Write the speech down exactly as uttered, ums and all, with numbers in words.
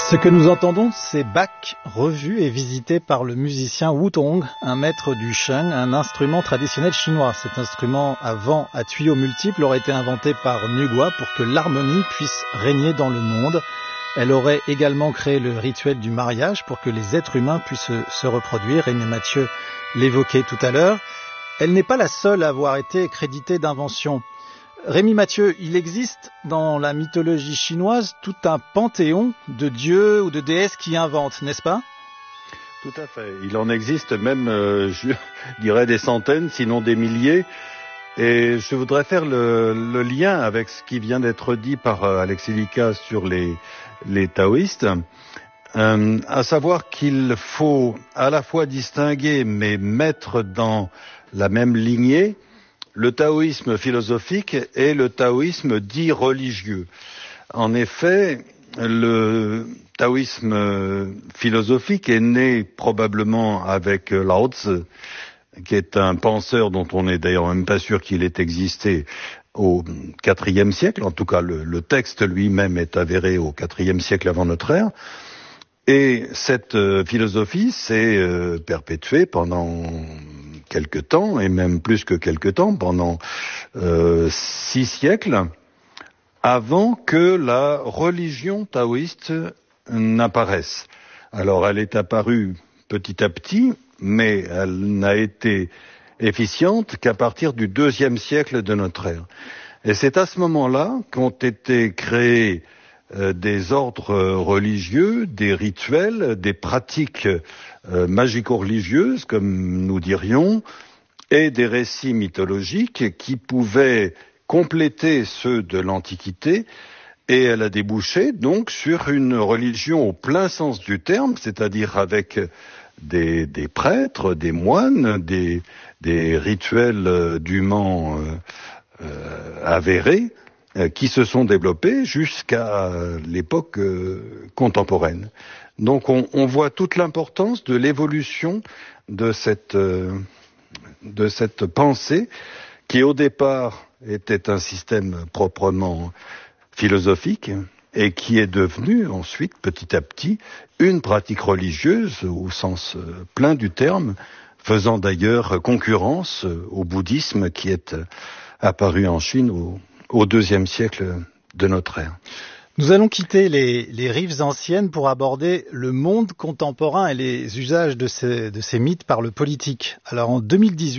Ce que nous entendons, c'est Bach revu et visité par le musicien Wu Tong, un maître du sheng, un instrument traditionnel chinois. Cet instrument à vent à tuyaux multiples aurait été inventé par Nugua pour que l'harmonie puisse régner dans le monde. Elle aurait également créé le rituel du mariage pour que les êtres humains puissent se reproduire. Rémi Mathieu l'évoquait tout à l'heure. Elle n'est pas la seule à avoir été créditée d'invention. Rémi Mathieu, il existe dans la mythologie chinoise tout un panthéon de dieux ou de déesses qui inventent, n'est-ce pas ? Tout à fait. Il en existe même, euh, je dirais, des centaines, sinon des milliers. Et je voudrais faire le, le lien avec ce qui vient d'être dit par euh, Alexis Likas sur les, les taoïstes, euh, à savoir qu'il faut à la fois distinguer, mais mettre dans la même lignée, le taoïsme philosophique et le taoïsme dit religieux. En effet, le taoïsme philosophique est né probablement avec Lao Tzu, qui est un penseur dont on n'est d'ailleurs même pas sûr qu'il ait existé au quatrième siècle. En tout cas, le, le texte lui-même est avéré au quatrième siècle avant notre ère. Et cette euh, philosophie s'est euh, perpétuée pendant quelque temps, et même plus que quelque temps, pendant euh, six siècles, avant que la religion taoïste n'apparaisse. Alors, elle est apparue petit à petit, mais elle n'a été efficiente qu'à partir du deuxième siècle de notre ère. Et c'est à ce moment-là qu'ont été créés euh, des ordres religieux, des rituels, des pratiques euh, magico-religieuses, comme nous dirions, et des récits mythologiques qui pouvaient compléter ceux de l'Antiquité, et elle a débouché donc sur une religion au plein sens du terme, c'est-à-dire avec des, des prêtres, des moines, des, des rituels euh, dûment euh, euh, avérés, euh, qui se sont développés jusqu'à l'époque euh, contemporaine. Donc on, on voit toute l'importance de l'évolution de cette, euh, de cette pensée qui au départ était un système proprement philosophique et qui est devenu ensuite petit à petit une pratique religieuse au sens plein du terme, faisant d'ailleurs concurrence au bouddhisme qui est apparu en Chine au, au deuxième siècle de notre ère. Nous allons quitter les, les rives anciennes pour aborder le monde contemporain et les usages de ces, de ces mythes par le politique. Alors en deux mille dix-huit,